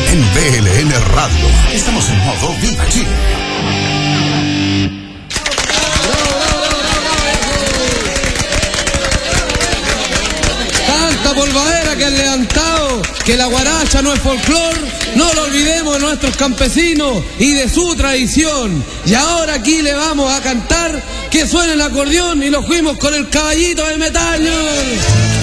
en BLN Radio. Estamos en modo Viva Chile. Tanta polvadera que han levantado, que la guaracha no es folclor, no lo olvidemos de nuestros campesinos y de su tradición. Y ahora aquí le vamos a cantar que suene el acordeón y nos fuimos con el caballito de metal.